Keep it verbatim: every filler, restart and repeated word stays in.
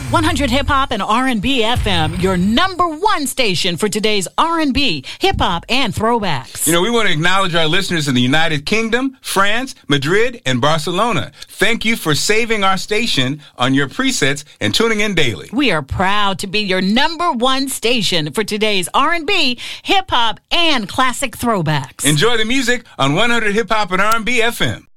one hundred Hip Hop and R and B F M, your number one station for today's R and B, hip hop, and throwbacks. You know, we want to acknowledge our listeners in the United Kingdom, France, Madrid, and Barcelona. Thank you for saving our station on your presets and tuning in daily. We are proud to be your number one station for today's R and B, hip hop, and classic throwbacks. Enjoy the music on one hundred Hip Hop and R and B F M.